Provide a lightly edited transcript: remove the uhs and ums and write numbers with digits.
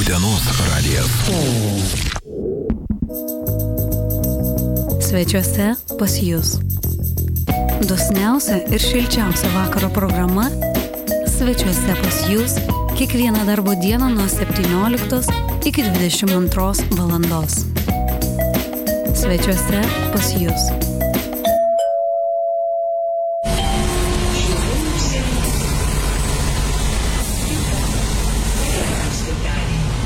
Utenos radijas. Svečiuose pas jūs. Dosniausia ir šilčiausia vakaro programa Svečiuose pas jūs kiekvieną darbo dieną nuo 17 iki 22 valandos. Svečiuose pas jūs.